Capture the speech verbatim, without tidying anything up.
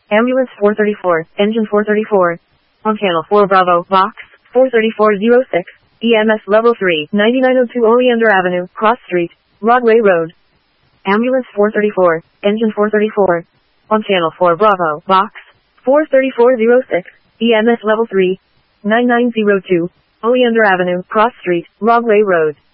Ambulance four thirty-four, engine four thirty-four. On channel four Bravo, box, four thirty-four oh six, E M S level three, ninety-nine oh two Oleander Avenue, Cross Street, Broadway Road. Ambulance four thirty-four, engine four thirty-four. On channel four Bravo, box, four thirty-four oh six, E M S level three, nine nine oh two, Oleander Avenue, Cross Street, Broadway Road.